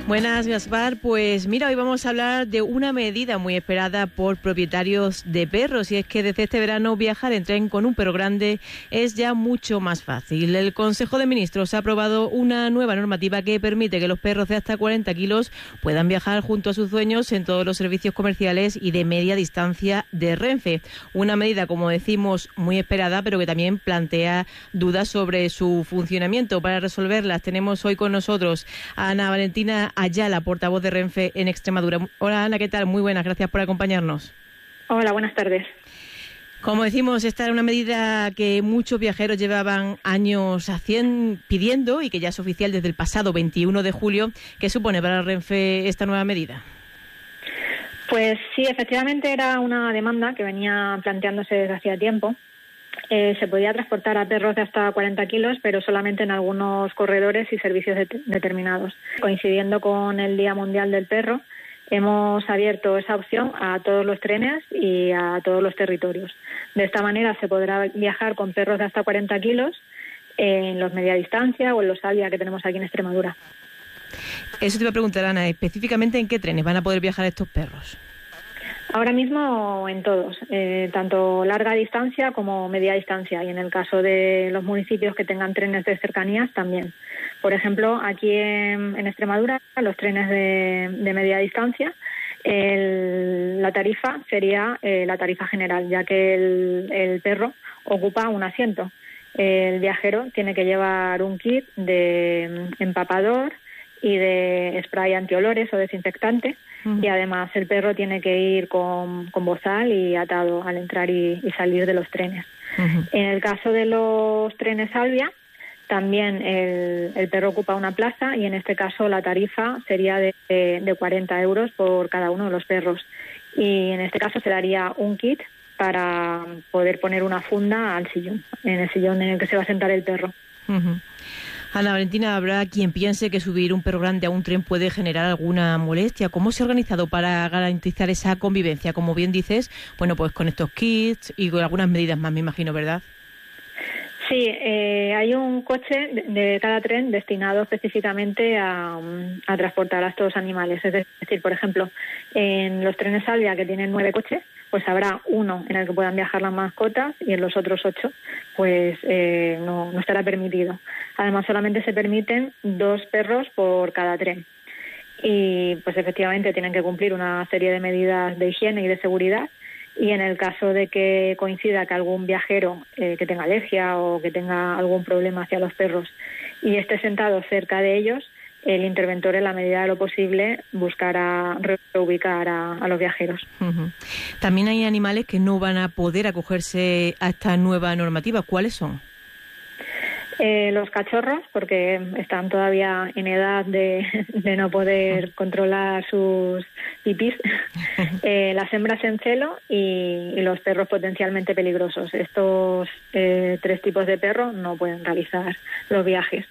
Buenas, Gaspar. Pues mira, hoy vamos a hablar de una medida muy esperada por propietarios de perros, y es que desde este verano viajar en tren con un perro grande es ya mucho más fácil. El Consejo de Ministros ha aprobado una nueva normativa que permite que los perros de hasta 40 kilos puedan viajar junto a sus dueños en todos los servicios comerciales y de media distancia de Renfe. Una medida, como decimos, muy esperada, pero que también plantea dudas sobre su funcionamiento. Para resolverlas tenemos hoy con nosotros a Ana Valentina Ayala, portavoz de Renfe en Extremadura. Hola Ana, ¿qué tal? Muy buenas, gracias por acompañarnos. Hola, buenas tardes. Como decimos, esta era una medida que muchos viajeros llevaban años pidiendo y que ya es oficial desde el pasado 21 de julio. ¿Qué supone para Renfe esta nueva medida? Pues sí, efectivamente era una demanda que venía planteándose desde hacía tiempo. Se podía transportar a perros de hasta 40 kilos, pero solamente en algunos corredores y servicios determinados. Coincidiendo con el Día Mundial del Perro, hemos abierto esa opción a todos los trenes y a todos los territorios. De esta manera se podrá viajar con perros de hasta 40 kilos en los media distancia o en los Alvia que tenemos aquí en Extremadura. Eso te iba a preguntar, Ana, específicamente ¿en qué trenes van a poder viajar estos perros? Ahora mismo en todos, tanto larga distancia como media distancia, y en el caso de los municipios que tengan trenes de cercanías también. Por ejemplo, aquí en Extremadura, los trenes de media distancia, la tarifa sería la tarifa general, ya que el perro ocupa un asiento. El viajero tiene que llevar un kit de empapador y de spray antiolores o desinfectante, y además el perro tiene que ir con bozal y atado al entrar y salir de los trenes. En el caso de los trenes Alvia, también el perro ocupa una plaza, y en este caso la tarifa sería de 40 euros por cada uno de los perros. Y en este caso se daría un kit para poder poner una funda al sillón, en el sillón en el que se va a sentar el perro. Ana Valentina, habrá quien piense que subir un perro grande a un tren puede generar alguna molestia. ¿Cómo se ha organizado para garantizar esa convivencia? Como bien dices, bueno, pues con estos kits y con algunas medidas más, me imagino, ¿verdad? Sí, hay un coche de cada tren destinado específicamente a transportar a estos animales. Es decir, por ejemplo, en los trenes Alvia, que tienen 9 coches, pues habrá uno en el que puedan viajar las mascotas, y en los otros 8 pues no estará permitido. Además, solamente se permiten 2 perros por cada tren. Y pues efectivamente tienen que cumplir una serie de medidas de higiene y de seguridad. Y en el caso de que coincida que algún viajero que tenga alergia o que tenga algún problema hacia los perros y esté sentado cerca de ellos, el interventor, en la medida de lo posible, buscará reubicar a los viajeros. También hay animales que no van a poder acogerse a esta nueva normativa. ¿Cuáles son? Los cachorros, porque están todavía en edad de no poder controlar sus pipís, las hembras en celo y los perros potencialmente peligrosos. Estos 3 tipos de perros no pueden realizar los viajes.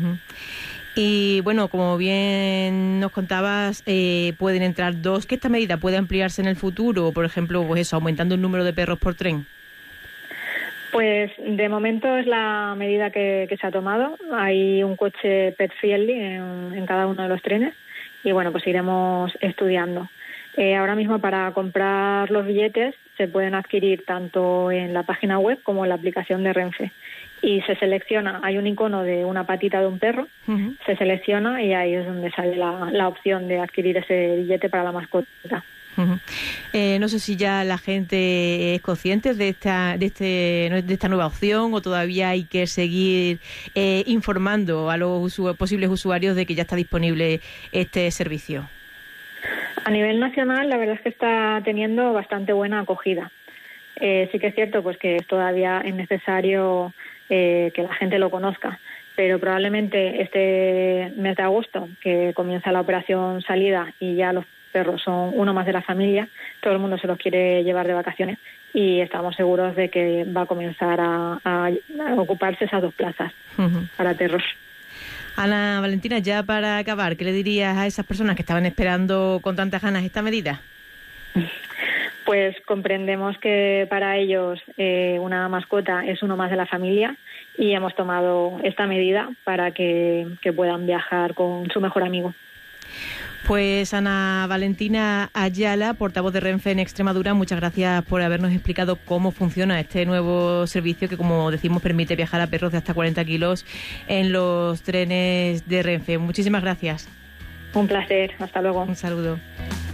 Y bueno, como bien nos contabas, pueden entrar 2. ¿Que esta medida puede ampliarse en el futuro? Por ejemplo, pues eso, aumentando el número de perros por tren. Pues de momento es la medida que se ha tomado. Hay un coche pet friendly en cada uno de los trenes, y bueno, pues iremos estudiando. Ahora mismo, para comprar los billetes se pueden adquirir tanto en la página web como en la aplicación de Renfe, y se selecciona, hay un icono de una patita de un perro, se selecciona y ahí es donde sale la opción de adquirir ese billete para la mascota. No sé si ya la gente es consciente de esta nueva opción, o todavía hay que seguir informando a los posibles usuarios de que ya está disponible este servicio. A nivel nacional, la verdad es que está teniendo bastante buena acogida. Sí que es cierto pues que todavía es necesario que la gente lo conozca, pero probablemente este mes de agosto, que comienza la operación salida y ya los perros son uno más de la familia, todo el mundo se los quiere llevar de vacaciones, y estamos seguros de que va a comenzar a ocuparse esas 2 plazas para perros. Ana Valentina, ya para acabar, ¿qué le dirías a esas personas que estaban esperando con tantas ganas esta medida? Pues comprendemos que para ellos una mascota es uno más de la familia, y hemos tomado esta medida para que puedan viajar con su mejor amigo. Pues Ana Valentina Ayala, portavoz de Renfe en Extremadura, muchas gracias por habernos explicado cómo funciona este nuevo servicio que, como decimos, permite viajar a perros de hasta 40 kilos en los trenes de Renfe. Muchísimas gracias. Un placer, hasta luego. Un saludo.